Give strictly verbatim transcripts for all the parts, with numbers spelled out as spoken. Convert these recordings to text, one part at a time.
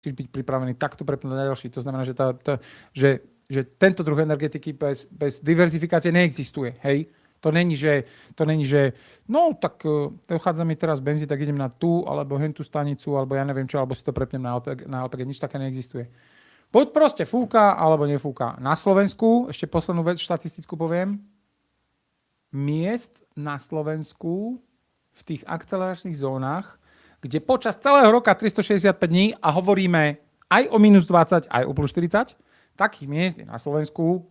byť pripravený takto prepnúť na ďalší. To znamená, že, tá, tá, že, že tento druh energetiky bez, bez diverzifikácie neexistuje. Hej? To není, že, to není, že no tak dochádza mi teraz benzín, tak idem na tú, alebo hentú stanicu, alebo ja neviem čo, alebo si to prepnem na el pé gé. Na el pé gé. Nič také neexistuje. Buď proste fúka, alebo nefúka. Na Slovensku, ešte poslednú vec štatistickú poviem, miest na Slovensku v tých akceleračných zónach, kde počas celého roka tristošesťdesiatpäť dní a hovoríme aj o minus dvadsať, aj o plus štyridsať, takých miest je na Slovensku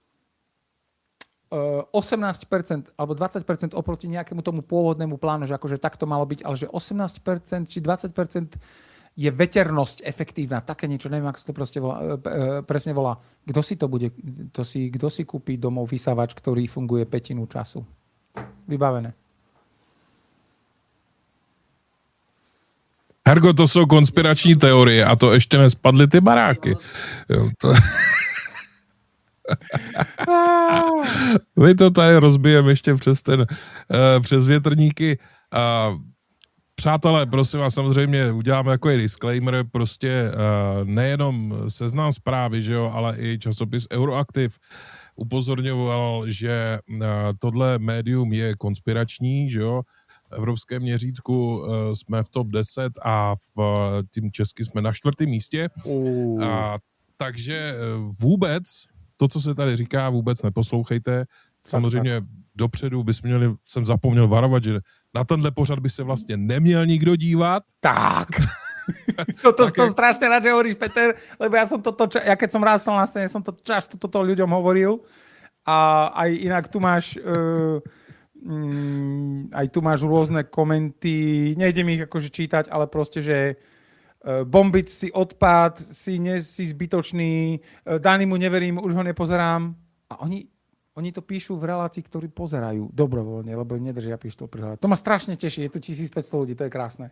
osemnásť percent alebo dvadsať percent oproti nejakému tomu pôvodnému plánu, že akože tak to malo byť, ale že osemnásť percent či dvadsať percent je veternosť efektívna. Také niečo, neviem, ako sa to proste volá, presne volá. Kto si to bude, to si, kto si kúpi domov vysávač, ktorý funguje pätinu času? Vybavené. Hergo, to jsou konspirační teorie a to ještě nespadly ty baráky. Jo, to... My to tady rozbijeme ještě přes ten, uh, přes větrníky. Uh, přátelé, prosím vás, samozřejmě uděláme jako i disclaimer, prostě uh, nejenom Seznam Zprávy, že jo, ale i časopis Euroaktiv upozorňoval, že uh, tohle médium je konspirační, že jo. V evropském měřítku uh, jsme v top deset a v uh, tím česky jsme na čtvrtém místě. Uh. A, takže uh, vůbec to, co se tady říká, vůbec neposlouchejte. Samozřejmě tak, tak. Dopředu bys měli, jsem zapomněl varovat, že na tenhle pořad by se vlastně neměl nikdo dívat. Tak. Toto som strašne rád, že hovoríš, Peter, lebo ja som toto, ja keď som rástol na scéne, som to často toto ľuďom hovoril a aj inak tu máš uh, um, aj tu máš rôzne komenty, nejdem ich akože čítať, ale proste, že uh, bombiť si odpad, si, ne, si zbytočný, uh, Danimu neverím, už ho nepozerám a oni Oni to píšu v relácii, ktorí pozerajú dobrovoľne, lebo im nedržia pištol pri hľade. To ma strašne teší, je tu tisícpäťsto ľudí, to je krásne.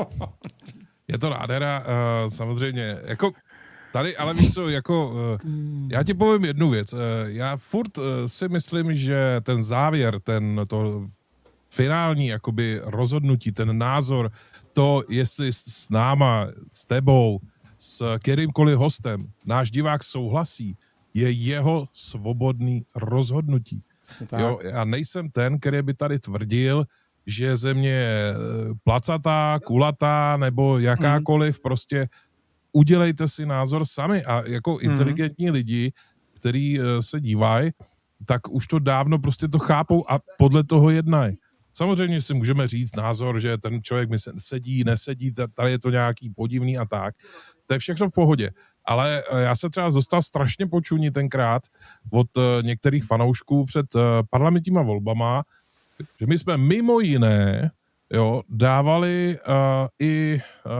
Je to nádhera, uh, samozřejmě, jako tady, ale víš co, jako, uh, já ti povím jednu věc. Uh, já furt uh, si myslím, že ten závěr, ten, to finální jakoby rozhodnutí, ten názor, to, jestli s náma, s tebou, s kterýmkoliv hostem, náš divák souhlasí, je jeho svobodný rozhodnutí. Jo, já nejsem ten, který by tady tvrdil, že země je placatá, kulatá nebo jakákoliv, mm. prostě udělejte si názor sami a jako inteligentní mm. lidi, který se dívají, tak už to dávno prostě to chápou a podle toho jednají. Samozřejmě si můžeme říct názor, že ten člověk mi sedí, nesedí, tady je to nějaký podivný a tak. To je všechno v pohodě. Ale já se třeba dostal strašně počuní tenkrát od některých fanoušků před parlamentníma volbama, že my jsme mimo jiné jo, dávali uh, i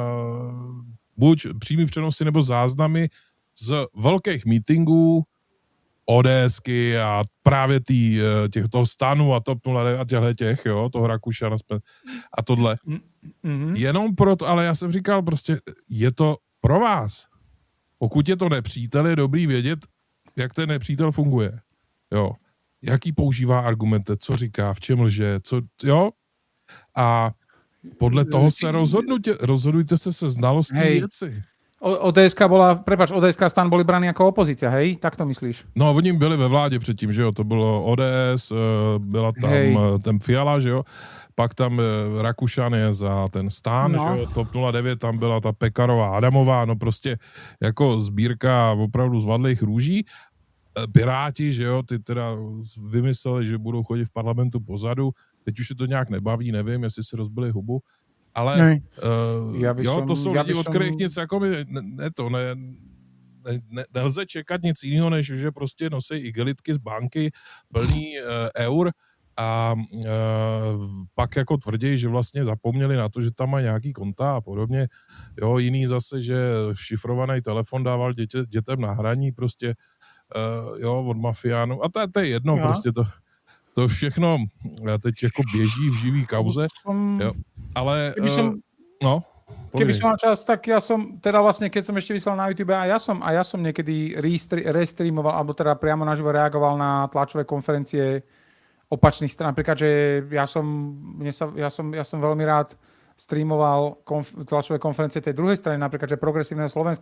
uh, buď přímý přenosy nebo záznamy z velkých meetingů ODSky a právě tý, těch toho stanu a TOP nula devět a těchhle těch, jo, toho Rakušana a tohle. Mm-hmm. Jenom proto, ale já jsem říkal prostě, je to pro vás. Pokud je to nepřítel, je dobrý vědět, jak ten nepřítel funguje. Jo. Jaký používá argumenty, co říká, v čem lže, co, jo. A podle toho se rozhodnutě, rozhodujte se se znalostí hej. Věci. ODSka bola, prepáč, ODSka stan boli braní jako opozícia, hej? Tak to myslíš? No, oni byli ve vládě předtím, že jo, to bylo O D S, byla tam hej. ten Fiala, že jo, pak tam Rakušan je za ten stán, no. že jo, TOP nula devět, tam byla ta Pekarová Adamová, no prostě jako sbírka opravdu zvadlých růží. Piráti, že jo, ty teda vymysleli, že budou chodit v parlamentu pozadu, teď už je to nějak nebaví, nevím, jestli si rozbili hubu, ale uh, jo, som, to jsou lidi, od kterých nic jako mi, ne, ne to, ne, ne, ne, nelze čekat nic jiného, než že prostě nosí igelitky z banky plný uh, eur a uh, pak jako tvrdí, že vlastně zapomněli na to, že tam mají nějaký konta a podobně. Jo, jiný zase, že šifrovaný telefon dával dětě, dětem na hraní prostě, uh, jo, od mafiánů. A to, to je jedno, jo. prostě to, to všechno teď jako běží v živý kauze, jo. Ale, keby som, uh, no, keby som mal čas, tak ja som, teda vlastne, keď som ešte vyslal na YouTube, a ja som, a ja som niekedy restreamoval, alebo teda priamo naživo reagoval na tlačové konferencie opačných strán. Napríklad, že ja som, mne sa, ja som, ja som veľmi rád streamoval konf- tlačové konferencie tej druhej strany, napríklad, že progresívneho Slovenska,